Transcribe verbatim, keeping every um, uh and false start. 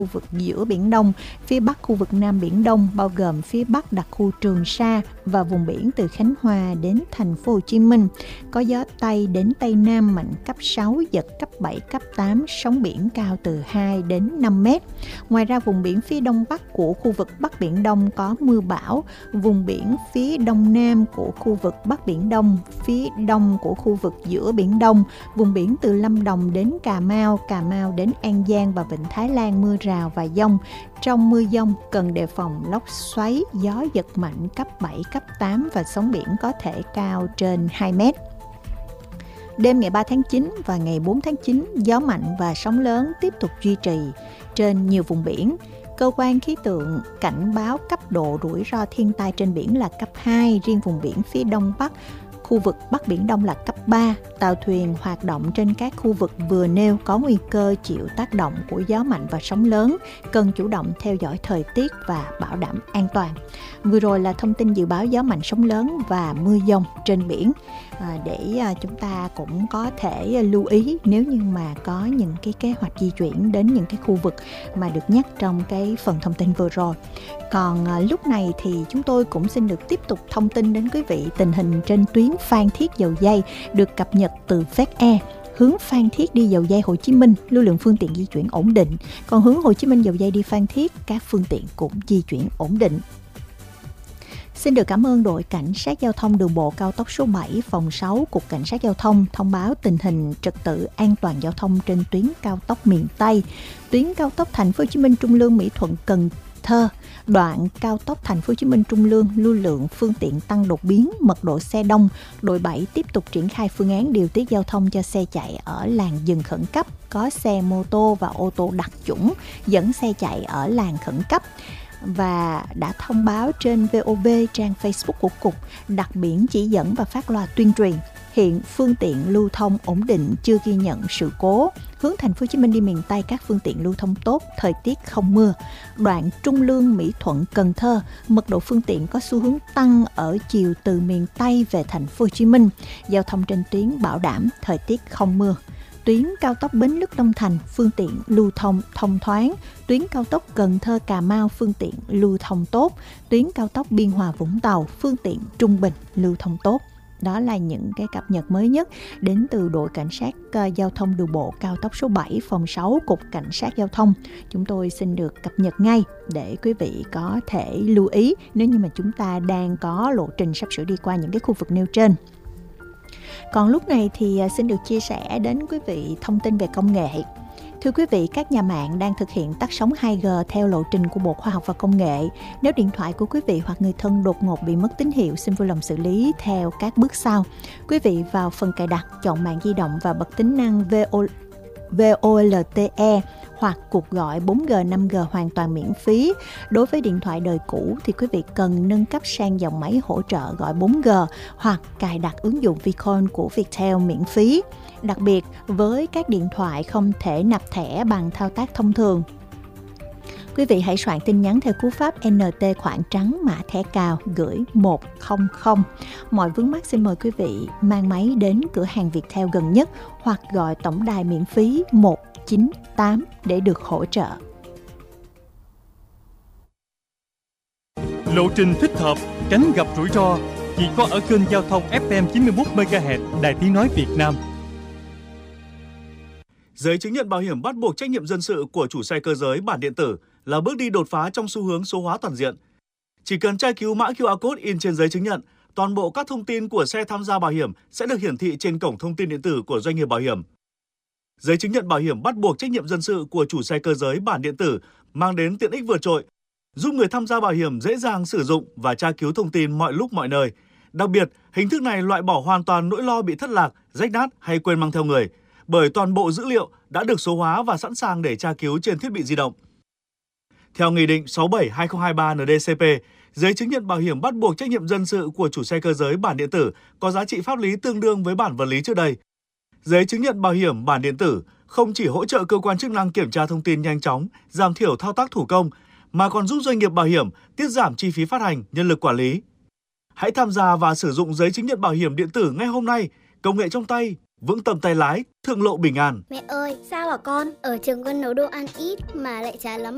khu vực giữa Biển Đông, phía Bắc khu vực Nam Biển Đông, bao gồm phía Bắc đặc khu Trường Sa và vùng biển từ Khánh Hòa đến thành phố Hồ Chí Minh. Có gió Tây đến Tây Nam mạnh cấp sáu, giật cấp bảy, cấp tám, sóng biển cao từ hai đến năm mét. Ngoài ra, vùng biển phía Đông Bắc của khu vực Bắc Biển Đông có mưa bão, vùng biển phía Đông Nam của khu vực Bắc Biển Đông, phía Đông của khu vực giữa Biển Đông, vùng biển từ Lâm Đồng đến Cà Mau, Cà Mau đến An Giang và Vịnh Thái Lan mưa rào và dông. Trong mưa dông cần đề phòng lốc xoáy, gió giật mạnh cấp bảy, cấp tám và sóng biển có thể cao trên hai mét. Đêm ngày ba tháng chín và ngày bốn tháng chín, gió mạnh và sóng lớn tiếp tục duy trì trên nhiều vùng biển. Cơ quan khí tượng cảnh báo cấp độ rủi ro thiên tai trên biển là cấp hai, riêng vùng biển phía Đông Bắc, khu vực Bắc Biển Đông là cấp ba. Tàu thuyền hoạt động trên các khu vực vừa nêu có nguy cơ chịu tác động của gió mạnh và sóng lớn, cần chủ động theo dõi thời tiết và bảo đảm an toàn. Vừa rồi là thông tin dự báo gió mạnh, sóng lớn và mưa dông trên biển, à, để à, chúng ta cũng có thể lưu ý nếu như mà có những cái kế hoạch di chuyển đến những cái khu vực mà được nhắc trong cái phần thông tin vừa rồi. Còn à, lúc này thì chúng tôi cũng xin được tiếp tục thông tin đến quý vị tình hình trên tuyến Phan Thiết Dầu Giây được cập nhật từ vê e e. Hướng Phan Thiết đi Dầu Giây Hồ Chí Minh, lưu lượng phương tiện di chuyển ổn định. Còn hướng Hồ Chí Minh Dầu Giây đi Phan Thiết, các phương tiện cũng di chuyển ổn định. Xin được cảm ơn đội Cảnh sát Giao thông Đường bộ cao tốc số bảy, phòng sáu, Cục Cảnh sát Giao thông thông báo tình hình trật tự an toàn giao thông trên tuyến cao tốc miền Tây, tuyến cao tốc Thành phố Hồ Chí Minh Trung Lương Mỹ Thuận Cần Thơ. Đoạn cao tốc Thành phố Hồ Chí Minh Trung Lương, lưu lượng phương tiện tăng đột biến, mật độ xe đông. Đội bảy tiếp tục triển khai phương án điều tiết giao thông cho xe chạy ở làn dừng khẩn cấp, có xe mô tô và ô tô đặc chủng dẫn xe chạy ở làn khẩn cấp, và đã thông báo trên vê o vê, trang Facebook của Cục, đặt biển chỉ dẫn và phát loa tuyên truyền. Hiện phương tiện lưu thông ổn định, chưa ghi nhận sự cố. Hướng Thành phố Hồ Chí Minh đi miền Tây, các phương tiện lưu thông tốt, thời tiết không mưa. Đoạn Trung Lương Mỹ Thuận Cần Thơ, mật độ phương tiện có xu hướng tăng ở chiều từ miền Tây về Thành phố Hồ Chí Minh. Giao thông trên tuyến bảo đảm, thời tiết không mưa. Tuyến cao tốc Bến Lức Long Thành, phương tiện lưu thông thông thoáng. Tuyến cao tốc Cần Thơ Cà Mau, phương tiện lưu thông tốt. Tuyến cao tốc Biên Hòa Vũng Tàu, phương tiện trung bình lưu thông tốt. Đó là những cái cập nhật mới nhất đến từ đội Cảnh sát uh, Giao thông Đường bộ cao tốc số bảy, phòng sáu, Cục Cảnh sát Giao thông. Chúng tôi xin được cập nhật ngay để quý vị có thể lưu ý nếu như mà chúng ta đang có lộ trình sắp sửa đi qua những cái khu vực nêu trên. Còn lúc này thì xin được chia sẻ đến quý vị thông tin về công nghệ. Thưa quý vị, các nhà mạng đang thực hiện tắt sóng hai G theo lộ trình của Bộ Khoa học và Công nghệ. Nếu điện thoại của quý vị hoặc người thân đột ngột bị mất tín hiệu, xin vui lòng xử lý theo các bước sau. Quý vị vào phần cài đặt, chọn mạng di động và bật tính năng vê o lờ tê e hoặc cuộc gọi bốn G, năm G hoàn toàn miễn phí. Đối với điện thoại đời cũ thì quý vị cần nâng cấp sang dòng máy hỗ trợ gọi bốn G hoặc cài đặt ứng dụng Vcon của Viettel miễn phí. Đặc biệt, với các điện thoại không thể nạp thẻ bằng thao tác thông thường, quý vị hãy soạn tin nhắn theo cú pháp en tê khoảng trắng mã thẻ cào gửi một không không. Mọi vướng mắc xin mời quý vị mang máy đến cửa hàng Viettel gần nhất hoặc gọi tổng đài miễn phí một chín tám để được hỗ trợ. Lộ trình thích hợp, tránh gặp rủi ro chỉ có ở kênh giao thông ép em chín mươi mốt mê ga héc Đài Tiếng nói Việt Nam. Giấy chứng nhận bảo hiểm bắt buộc trách nhiệm dân sự của chủ xe cơ giới bản điện tử là bước đi đột phá trong xu hướng số hóa toàn diện. Chỉ cần tra cứu mã quy rờ code in trên giấy chứng nhận, toàn bộ các thông tin của xe tham gia bảo hiểm sẽ được hiển thị trên cổng thông tin điện tử của doanh nghiệp bảo hiểm. Giấy chứng nhận bảo hiểm bắt buộc trách nhiệm dân sự của chủ xe cơ giới bản điện tử mang đến tiện ích vượt trội, giúp người tham gia bảo hiểm dễ dàng sử dụng và tra cứu thông tin mọi lúc mọi nơi. Đặc biệt, hình thức này loại bỏ hoàn toàn nỗi lo bị thất lạc, rách nát hay quên mang theo người, bởi toàn bộ dữ liệu đã được số hóa và sẵn sàng để tra cứu trên thiết bị di động. Theo Nghị định sáu bảy hai không hai ba en đê cê pê, giấy chứng nhận bảo hiểm bắt buộc trách nhiệm dân sự của chủ xe cơ giới bản điện tử có giá trị pháp lý tương đương với bản vật lý trước đây. Giấy chứng nhận bảo hiểm bản điện tử không chỉ hỗ trợ cơ quan chức năng kiểm tra thông tin nhanh chóng, giảm thiểu thao tác thủ công, mà còn giúp doanh nghiệp bảo hiểm tiết giảm chi phí phát hành, nhân lực quản lý. Hãy tham gia và sử dụng giấy chứng nhận bảo hiểm điện tử ngay hôm nay, công nghệ trong tay, vững tầm tay lái, thượng lộ bình an. Mẹ ơi, sao hả con? Ở trường con nấu đồ ăn ít mà lại chán lắm